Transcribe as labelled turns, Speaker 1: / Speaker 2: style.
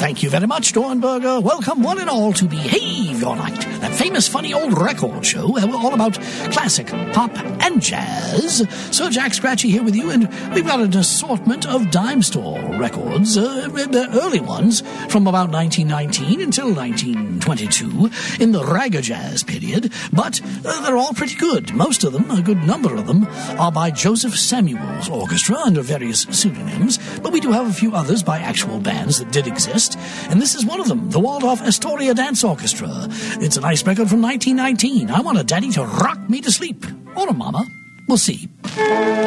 Speaker 1: Thank you very much, Dornberger. Welcome one and all to Behave Your Night, that famous funny old record show where we're all about classic, pop, and jazz. Sir Jack Scratchy here with you, and we've got an assortment of dime store records, early ones from about 1919 until 1922 in the ragga jazz period, but they're all pretty good. Most of them, a good number of them, are by Joseph Samuel's orchestra under various pseudonyms, but we do have a few others by actual bands that did exist, and this is one of them, the Waldorf Astoria Dance Orchestra. It's a nice record from 1919. I want a daddy to rock me to sleep. Or a mama. We'll see.